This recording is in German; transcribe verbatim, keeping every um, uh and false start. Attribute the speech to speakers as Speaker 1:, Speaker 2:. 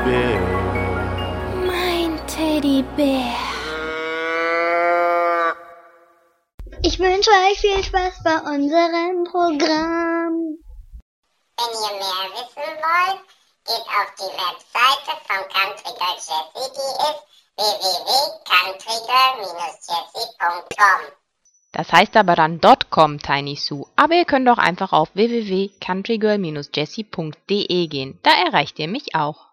Speaker 1: Teddybär.
Speaker 2: Mein Teddybär.
Speaker 3: Ich wünsche euch viel Spaß bei unserem Programm.
Speaker 4: Wenn ihr mehr wissen wollt, geht auf die Webseite von Country Girl Jessie, die ist w w w punkt country girl dash jessie punkt com.
Speaker 5: Das heißt aber dann .com, Tiny Sue. Aber ihr könnt auch einfach auf w w w punkt country girl dash jessie punkt d e gehen. Da erreicht ihr mich auch.